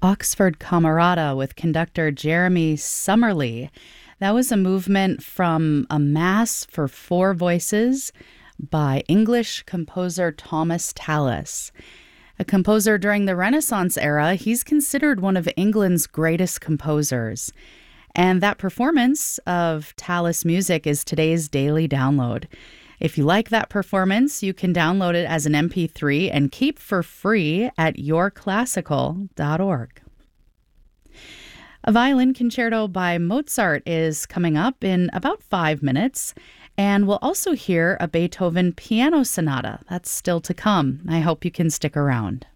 Oxford Camerata with conductor Jeremy Summerlee. That was a movement from a Mass for four voices by English composer Thomas Tallis. A composer during the Renaissance era, he's considered one of England's greatest composers. And that performance of Tallis music is today's daily download. If you like that performance, you can download it as an MP3 and keep for free at yourclassical.org. A violin concerto by Mozart is coming up in about 5 minutes, and we'll also hear a Beethoven piano sonata. That's still to come. I hope you can stick around.